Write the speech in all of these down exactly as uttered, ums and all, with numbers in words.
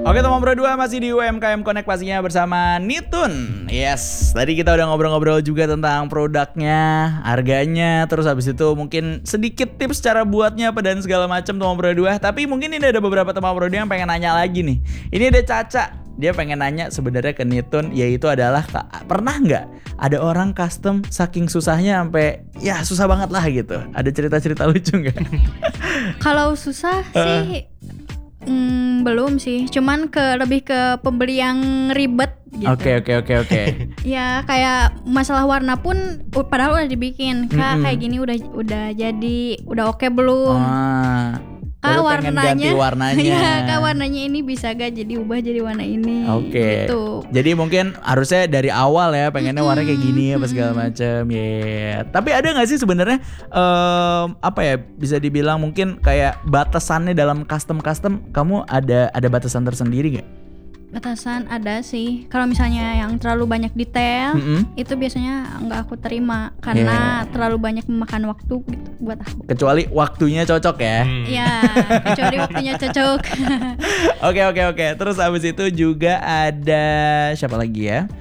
Oke teman Pro dua masih di U M K M Connect pastinya bersama Nitun. Yes, tadi kita udah ngobrol-ngobrol juga tentang produknya, harganya, terus habis itu mungkin sedikit tips cara buatnya apa dan segala macam teman Pro dua. Tapi mungkin ini ada beberapa teman Pro dua yang pengen nanya lagi nih. Ini ada Caca, dia pengen nanya sebenarnya ke Nitun, yaitu adalah pernah nggak ada orang custom saking susahnya sampai ya susah banget lah gitu. Ada cerita-cerita lucu nggak? Kalau susah sih Hmm, belum sih, cuman ke lebih ke pembeli yang ribet gitu. Oke oke oke oke. Ya kayak masalah warna pun uh, padahal udah dibikin, Kak Mm-mm. kayak gini udah udah jadi, udah oke belum? Ah, Kak baru pengen warnanya, ganti warnanya. ya Kak warnanya ini bisa gak jadi ubah jadi warna ini? Oke. Gitu. Jadi mungkin harusnya dari awal ya pengennya warna kayak gini apa segala macam. Ya. Yeah. Tapi ada nggak sih sebenarnya um, apa ya bisa dibilang mungkin kayak batasannya dalam custom custom kamu ada ada batasan tersendiri nggak? Batasan ada sih. Kalau misalnya yang terlalu banyak detail, Mm-mm. itu biasanya nggak aku terima karena Yeah. terlalu banyak memakan waktu gitu buat aku. Kecuali waktunya cocok ya. Hmm. Ya, kecuali waktunya cocok. Oke oke oke. Terus abis itu juga ada siapa lagi ya?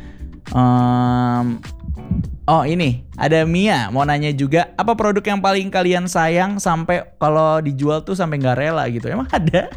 Um, oh ini ada Mia mau nanya juga apa produk yang paling kalian sayang sampai kalau dijual tuh sampai nggak rela gitu. Emang ada?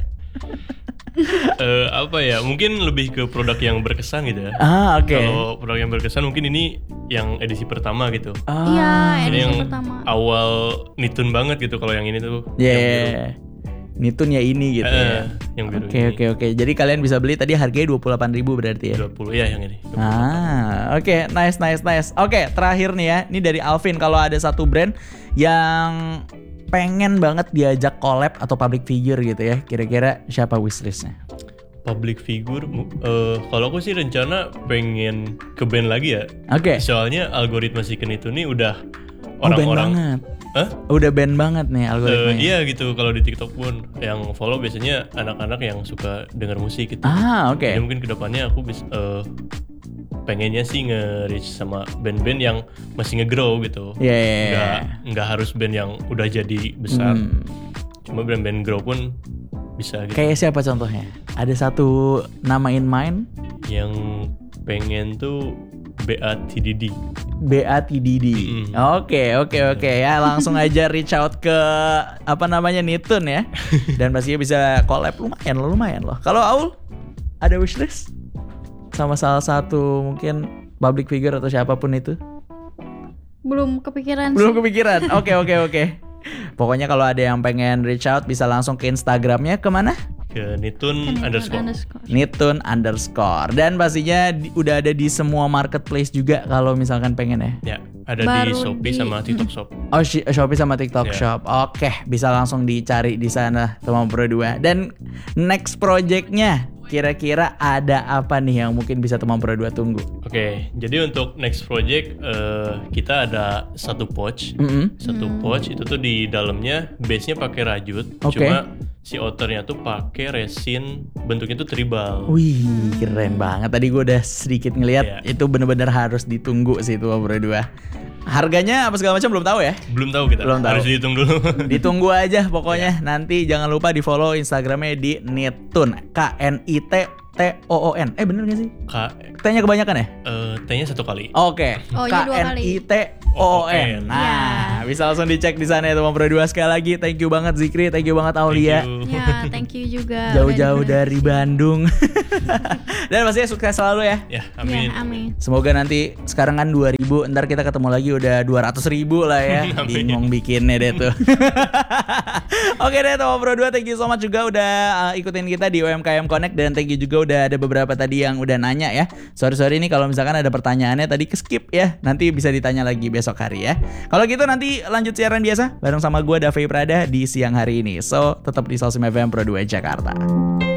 Eh, apa ya? Mungkin lebih ke produk yang berkesan gitu ya. Ah oke. Kalau produk yang berkesan mungkin ini yang edisi pertama gitu. Ah, Iya, Ini edisi yang pertama. awal Nitun banget gitu. Kalau yang ini tuh yeah. yang biru. Nitun ya ini gitu Eh, ya. yang biru Oke ini. oke oke. Jadi kalian bisa beli tadi harganya dua puluh delapan ribu berarti ya. dua puluh ya yang ini. dua puluh. Ah, oke, okay. nice, nice, nice. Oke, okay, terakhir nih ya, ini dari Alvin. Kalau ada satu brand yang pengen banget diajak collab atau public figure gitu ya, kira-kira siapa wishlistnya? Public figure, eh kalau aku sih rencana pengen ke band lagi ya. Oke. Okay. Soalnya algoritma si Ken itu nih udah Oh, band orang-orang. banget. Hah? Udah band banget nih Eh, algoritmanya. iya gitu. Kalau di TikTok pun yang follow biasanya anak-anak yang suka denger musik gitu. Ah, oke. Jadi mungkin kedepannya aku bisa eh, pengennya sih nge-reach sama band-band yang masih nge-grow gitu. Iya, iya, iya. Nggak nggak harus band yang udah jadi besar. Hmm. Cuma band-band grow pun bisa gitu. Kayak siapa contohnya? Ada satu nama in mind? Yang pengen tuh B A T D D. B A T D D. Mm-mm. Oke, oke, oke ya. Langsung aja reach out ke apa namanya Nitun ya. Dan pastinya bisa collab lumayan loh, lumayan loh. Kalau Aul ada wishlist sama salah satu mungkin public figure atau siapapun itu? Belum kepikiran Belum sih. kepikiran. Oke, oke, oke. Pokoknya kalau ada yang pengen reach out bisa langsung ke Instagramnya kemana? Ke Nitun Kan underscore. underscore. Nitun underscore. Dan pastinya di- udah ada di semua marketplace juga kalau misalkan pengen ya. Ya, ada Baru di Shopee di- sama TikTok Shop. Oh, Shi- Shopee sama TikTok Ya. Shop. Oke, bisa langsung dicari di sana teman Pro dua. Dan next projectnya kira-kira ada apa nih yang mungkin bisa teman Pro dua tunggu? Oke, jadi untuk next project eh, kita ada satu pouch. Mm-mm. Satu pouch itu tuh di dalamnya base-nya pakai rajut. Oke. Cuma si outernya tuh pakai resin bentuknya tuh tribal. Wih, keren banget. Tadi gue udah sedikit ngeliat Iya. itu bener-bener harus ditunggu sih teman Pro dua. Harganya apa segala macam belum tahu ya? Belum tahu kita. Belum tahu. Harus dihitung dulu. Ditunggu aja pokoknya. Nanti jangan lupa di follow Instagramnya di Nitun. K N I T T O O N. Eh bener gak sih? K T-nya kebanyakan ya? eh, T-nya satu kali. Oke. Oh, K iya dua N kali. I T O O N. Iya. Nah, bisa langsung dicek di sana ya teman Pro dua. Sekali lagi thank you banget Zikri, thank you banget Aulia. Thank you. Ya, thank you juga. Jauh-jauh udah dari didengerin. Bandung. Dan pastinya sukses selalu ya. Ya, amin. Ya, amin. Semoga nanti sekarang kan dua ribu, ntar kita ketemu lagi udah dua ratus ribu lah ya. Amin. Bingung bikinnya deh tuh. Oke deh teman Pro dua, thank you so much juga udah uh, ikutin kita di U M K M Connect. Dan thank you juga udah ada beberapa tadi yang udah nanya ya. Sorry-sorry nih kalau misalkan ada pertanyaannya tadi ke skip ya. Nanti bisa ditanya lagi besok hari ya. Kalau gitu nanti lanjut siaran biasa bareng sama gue Davey Prada di siang hari ini. So tetap di Salsim F M Pro dua Jakarta.